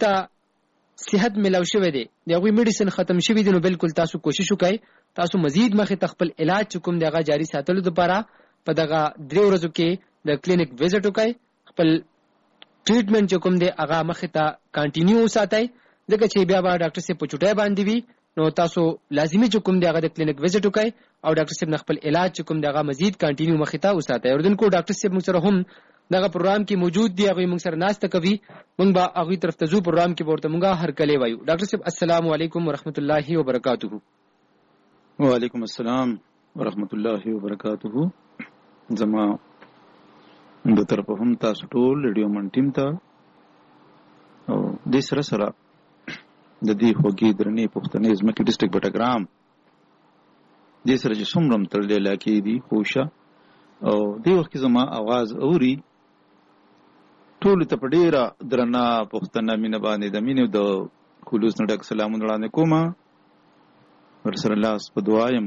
ته صحت ملاو شوی دی د هغوی میډیسن ختم شوی دی نو بالکل تاسو کوشش وکړئ تاسو مزید مخې ته خپل علاج چې کوم دی هغه جاري ساتلو دپاره په دغه 3 ورځو کې د کلینیک وزټ وکړئ خپل ټریټمنټ چې کوم دی هغه مخې ته کانټینیو وساتئ ځکه چې بیا به ډاکټر صاحب په چوټۍ باندې وي نو تاسو لازمي چې کوم دی هغه د کلینیک وزټ وکړئ او ډاکټر صاحب نه خپل علاج چې کوم دی هغه مزید کانټینیو مخې ته وساتئ. اردوونکو ډاکټر صاحب موږ سره هم دغه پروګرام کې موجود دی هغوی موږ سره ناسته کوي موږ به هغوی طرف ته ځو پروګرام کې به ورته موږ هرکلی وایو. ډاکټر صاحب السلام علیکم ورحمت الله وبرکاتہ. وعلیکم السلام ورحمت الله وبرکاتہ. زما د طرفه هم تاسو ټول ریډیو من ټیم ته او د سره سره د دې خوږې درنې پښتنې ځمکې ډسټرکټ بټګرام دې سره چې څومره تړلې علاقې دي خوشه او دې وخت کې زما आवाज اوري ټول ته په ډیره درنه پښتنه مینه باندې د مینې د خلوص نه ډک سلامونه وړاندې کوم ورسره الله په دعا یم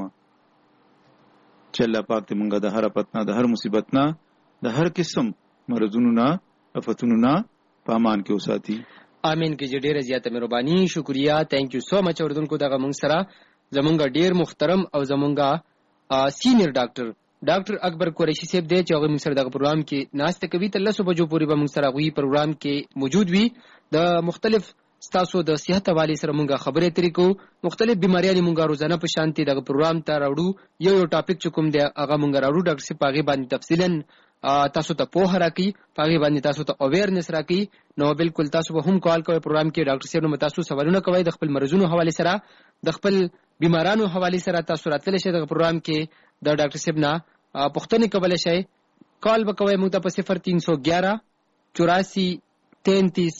چې الله پاک دې مونږه د هر پتنه د هر مصیبت نه د هر قسم مرزونو نه افتونو نه پامان کې وساتي. امين کې ډیره زیاته مهرباني شکریا تhank you so much. اردوونکو دغه مونږ سره زمونږ ډیر محترم او زمونږ سینیئر ډاکټر اکبر قریشي صاحب دی چې هغه موږ سره دغه پروګرام کې ناشته کوي تر 10 بجو پورې به موږ سره غوي پروګرام کې موجود وي د مختلف تاسو د صحت حواله سره موږ خبرې اترې کوو مختلف بیماریاں موږ روزانه په شانتي دغه پروګرام ته راوړو یو ټاپک چې کوم دی هغه موږ راوړو ډاکټر صاحب هغه باندې تفصیلا تاسو ته پوهه راکړي هغه باندې تاسو ته اویرنس راکړي نو بالکل تاسو به هم کال کوئ پروګرام کې ډاکټر صاحب نو تاسو سوالونه کوئ د خپل مرزونو حواله سره د خپل بیمارانو حواله سره تاسو راتللی شئ دغه پروګرام کې د ډاکټر صاحب نه پښتني کولای شئ کال وکوي موږ ته په 0311 84 33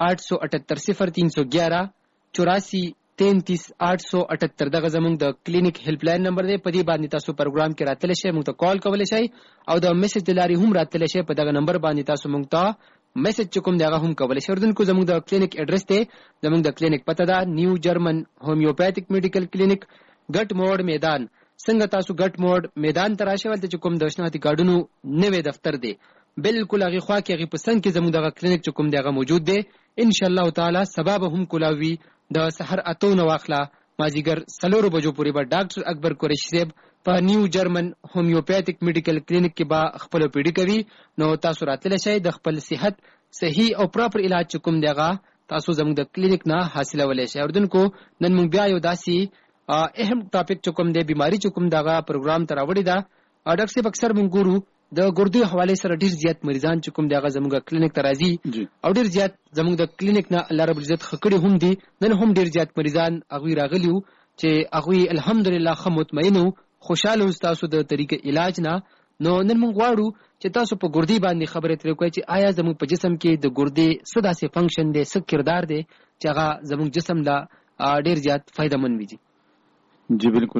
878 0311 84 33 878 دغه زموږ د کلینیک هیلپ لاین نمبر دی په دې باندې تاسو پروګرام کې راتللی شئ موږ ته کال کولای شئ او د میسج د لارې هم راتللی شئ په دغه نمبر باندې تاسو موږ ته میسج چې کوم دی هغه هم کولای شئ. اردوونکو زموږ د کلینیک ایډرس دی زموږ د کلینیک پته ده نیو جرمن هومیوپیتھیک میډیکل کلینیک ګټ موډ میدان څنګه تاسو ګټ موډ میدان ته راشئ ولته چې کوم د شناختی کارډونو نوې دفتر دی بالکل هغه خوا کې هغه پسند کې زموږ دغه کلینیک چې کوم دی هغه موجود دی ان شاء الله تعالی سبب هم کولاوي د سحر اتو نو واخلا مازیګر 4 بجو پورې به ډاکټر اکبر قریشي صاحب په نیو جرمن هومیوپیتھیک میډیکل کلینیک کې با خپل پیډي کوي نو تاسو راتلی شئ د خپل صحت صحیح او پراپر علاج کوم دی هغه تاسو زموږ د کلینیک نه حاصلولای شئ. اردوونکو نن موږ بیا یو داسي اهم ټاپک چې کوم دی بیماری چې کوم دغه پروګرام ته راوړی دا ډاکټر صاحب اکثر موږ ګورو د ګردې حواله سره ډیر زیات مریضان چې کوم دغه زموږ کلینیک ته راځي او ډیر زیات زموږ د کلینیک نه الله رب العزت خکړي هم دي نن هم ډیر زیات مریضان هغوی راغلیو چې هغوی الحمدلله ښه مطمئن خوشاله تاسو د طریقې علاج نه نو نن موږ غواړو چې تاسو په ګردې باندې خبرې ترې کوئ چې آیا زموږ په جسم کې د ګردې څه داسې فنکشن دی څه کردار دی چې هغه زموږ جسم لا ډیر زیات فایده مند وي. جی بالکل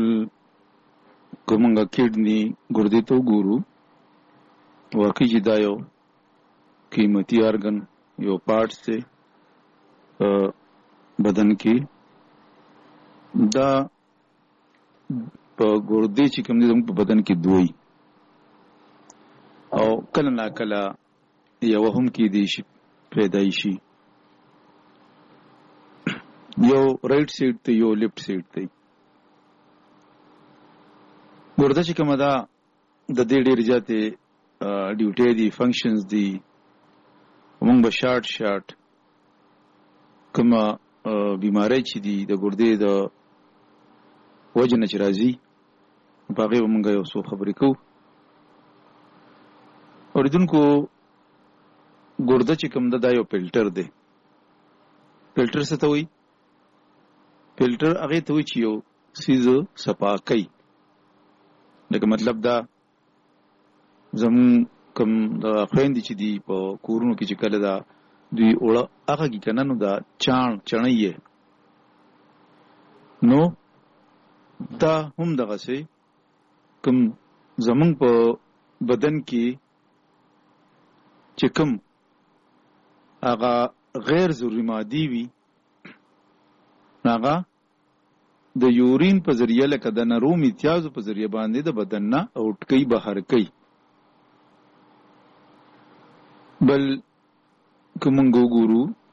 کومنګ کډنی ګردې ته ګورو واقعي چې دا یو قیمتي ارګن یو پارټس دی بدن کې دا په ګردې چې کوم دی زموږ په بدن کې دوی او کله نا کله یو هم کې دی شي پیدایشي یو رائټ سایډ ته یو لیفټ سایډ ته ګرده چې کومه ده د دې ډېر زیاتې ډیوټۍ دي فنکشنز دي موږ به شارټ کومه بیماری چې دي د ګردې د وجه نه چې راځي په هغې به موږ یو څو خبرې کوو. اورېدونکو ګرده چې کوم ده دا یو فلټر دی. فلټر څه ته وایي؟ فلټر هغې ته وایي چې یو څیز صفا کوي لکه مطلب دا زمون کوم د خويندې چې دی په کورونو کې چې کله دا دوی اوړه هغه کې کنه نو دا چڼې نو دا هم دغه سي کوم زمون په بدن کې چې کوم هغه غیر ضروري مادي وي هغه د یورین په ذریعہ لکه د نرو امتیازو په ذریعہ باندې د بدن نه اوټکۍ بهر کوي. بل کومنګ وګورو